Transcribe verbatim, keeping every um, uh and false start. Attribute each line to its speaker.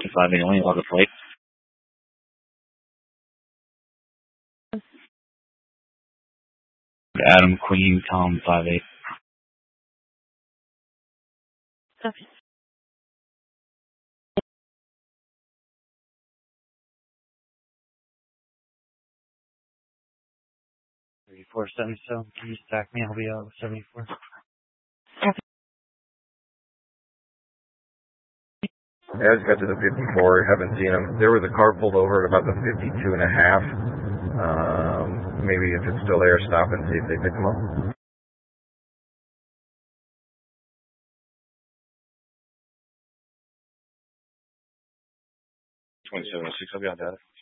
Speaker 1: five eight only, log a flight. Adam, Queen, Tom, five eight.
Speaker 2: Copy.
Speaker 1: thirty-four seventy-seven, can you stack me? I'll be out with seventy-four.
Speaker 2: Copy.
Speaker 3: Yeah, I just got to the fifty-four. Haven't seen them. There was a car pulled over at about the fifty-two and a half. Um, maybe if it's still there, stop and see if they pick them up. twenty-seven oh six, I'll be on data.